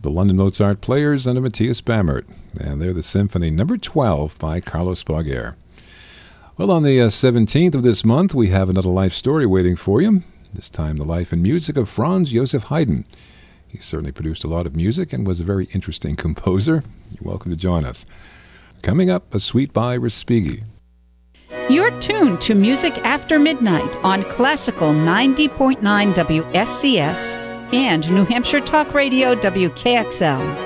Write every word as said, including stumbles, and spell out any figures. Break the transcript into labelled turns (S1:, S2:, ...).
S1: the London Mozart Players under Matthias Bammert, and they're the Symphony number twelve by Carlos Barguer. Well, on the uh, seventeenth of this month, we have another life story waiting for you. This time, the life and music of Franz Joseph Haydn. He certainly produced a lot of music and was a very interesting composer. You're welcome to join us. Coming up, a suite by Respighi.
S2: You're tuned to Music After Midnight on Classical ninety point nine W S C S and New Hampshire Talk Radio W K X L.